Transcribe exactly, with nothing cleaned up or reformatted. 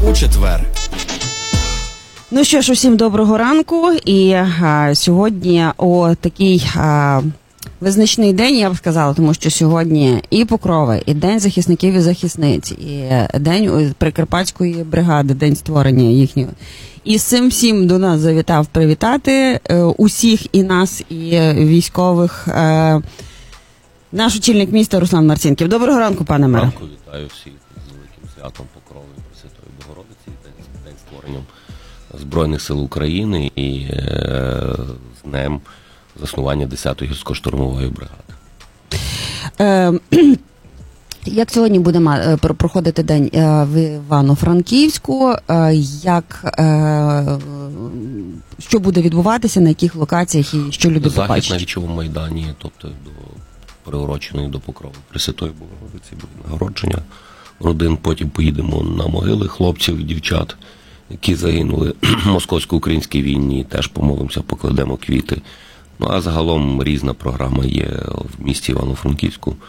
у четвер. Ну що ж, усім доброго ранку. І а, сьогодні о такий а, визначний день, я б сказала, тому що сьогодні і Покрови, і День захисників і захисниць, і День Прикарпатської бригади, День створення їхнього. І з цим всім до нас завітав привітати е, усіх і нас, і військових, е, наш очільник міста Руслан Марцінків. Доброго ранку, пане мере. Ранку, вітаю всіх з великим святом Покрови Пресвятої Богородиці, день, день створенням Збройних сил України і е, з днем заснування десятої гірсько-штурмової бригади. Е, Як сьогодні буде проходити день в Івано-Франківську? Як, що буде відбуватися, на яких локаціях і що люди Захід побачать? на Річовому майдані, тобто до приуроченої до Покрови Пресвятої Богородиці, буде нагородження родин. Потім поїдемо на могили хлопців і дівчат, які загинули в московсько-українській війні. Теж помолимося, покладемо квіти. Ну а загалом різна програма є в місті Івано-Франківську.